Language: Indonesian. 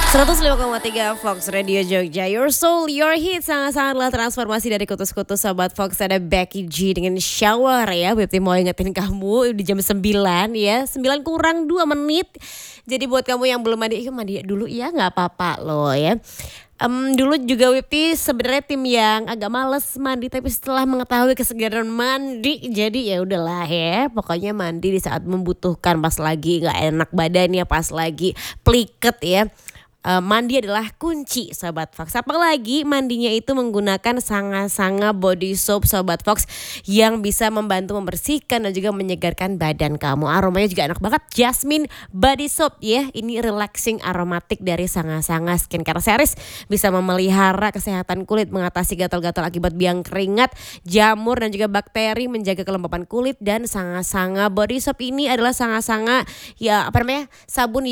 105,3 Fox Radio Jogja, Your Soul, Your Hit. Sangat-sangatlah transformasi dari kutus-kutus Sobat Fox. Ada Becky G dengan Shower ya. Bebti mau ingetin kamu di jam 9 ya, 9 kurang 2 menit. Jadi buat kamu yang belum mandi, mandi dulu ya, gak apa-apa loh ya. Dulu juga Wipti sebenarnya tim yang agak males mandi, tapi setelah mengetahui kesegaran mandi, jadi ya udahlah ya, pokoknya mandi di saat membutuhkan, pas lagi nggak enak badannya, pas lagi pliket ya. Mandi adalah kunci Sobat Fox. Apalagi mandinya itu menggunakan Sanga-Sanga body soap Sobat Fox, yang bisa membantu membersihkan dan juga menyegarkan badan kamu. Aromanya juga enak banget, Jasmine body soap ya. Ini relaxing aromatik dari Sanga-Sanga skincare series, bisa memelihara kesehatan kulit, mengatasi gatal-gatal akibat biang keringat, jamur dan juga bakteri, menjaga kelembapan kulit. Dan Sanga-Sanga body soap ini adalah Sanga-Sanga ya sabun